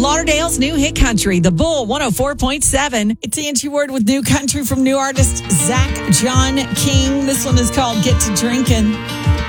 Lauderdale's new hit country, The Bull 104.7. It's Angie Ward with new country from new artist Zach John King. This one is called Get to Drinking.